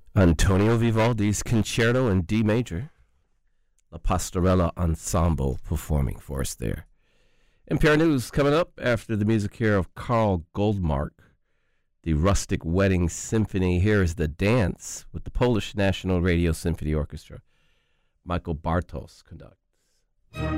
Antonio Vivaldi's Concerto in D major. La Pastorella Ensemble performing for us there. NPR News coming up after the music here of Carl Goldmark. The Rustic Wedding Symphony. Here is The Dance with the Polish National Radio Symphony Orchestra. Michael Bartos conducts.